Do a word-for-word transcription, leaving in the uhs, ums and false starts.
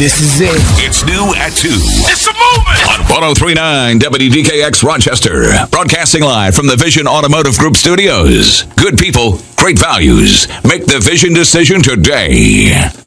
This is it. It's new at two. It's a movement! On one oh three point nine W D K X Rochester. Broadcasting live from the Vision Automotive Group studios. Good people, great values. Make the Vision decision today.